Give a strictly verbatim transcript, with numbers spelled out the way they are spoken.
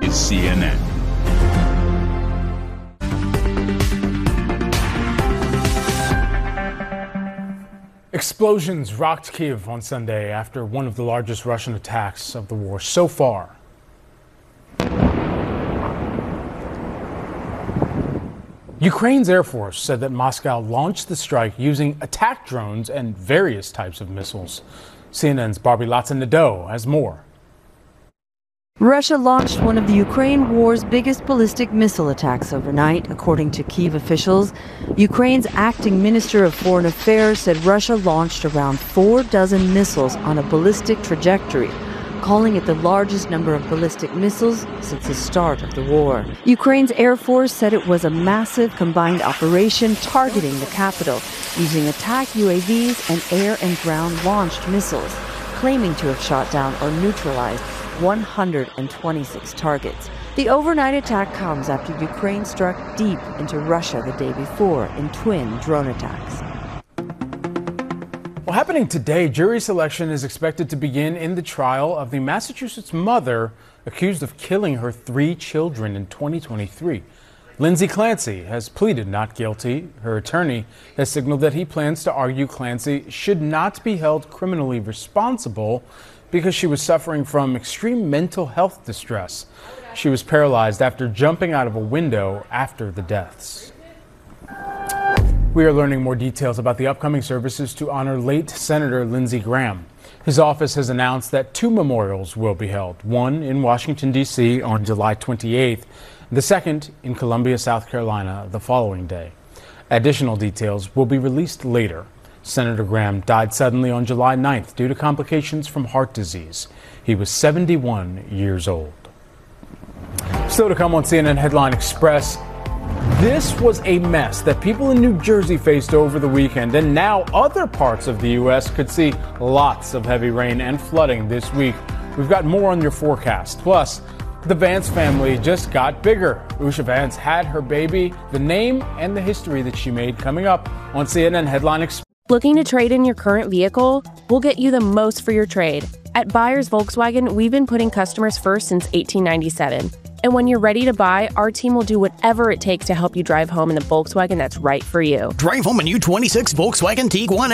is C N N. Explosions rocked Kyiv on Sunday after one of the largest Russian attacks of the war so far. Ukraine's Air Force said that Moscow launched the strike using attack drones and various types of missiles. C N N's Barbie Latson-Nadeau has more. Russia launched one of the Ukraine war's biggest ballistic missile attacks overnight, according to Kyiv officials. Ukraine's acting minister of foreign affairs said Russia launched around four dozen missiles on a ballistic trajectory, calling it the largest number of ballistic missiles since the start of the war. Ukraine's Air Force said it was a massive combined operation targeting the capital, using attack U A Vs and air and ground launched missiles, claiming to have shot down or neutralized one hundred twenty-six targets. The overnight attack comes after Ukraine struck deep into Russia the day before in twin drone attacks. Well, happening today, jury selection is expected to begin in the trial of the Massachusetts mother accused of killing her three children in twenty twenty-three. Lindsay Clancy has pleaded not guilty. Her attorney has signaled that he plans to argue Clancy should not be held criminally responsible because she was suffering from extreme mental health distress. She was paralyzed after jumping out of a window after the deaths. We are learning more details about the upcoming services to honor late Senator Lindsey Graham. His office has announced that two memorials will be held, one in Washington, D C on July twenty-eighth, the second in Columbia, South Carolina, the following day. Additional details will be released later. Senator Graham died suddenly on July ninth due to complications from heart disease. He was seventy-one years old. Still to come on C N N Headline Express, this was a mess that people in New Jersey faced over the weekend, and now other parts of the U S could see lots of heavy rain and flooding this week. We've got more on your forecast. Plus, the Vance family just got bigger. Usha Vance had her baby, the name and the history that she made coming up on C N N Headline Express. Looking to trade in your current vehicle? We'll get you the most for your trade. At Buyers Volkswagen, we've been putting customers first since eighteen ninety-seven. And when you're ready to buy, our team will do whatever it takes to help you drive home in the Volkswagen that's right for you. Drive home a new twenty-six Volkswagen Tiguan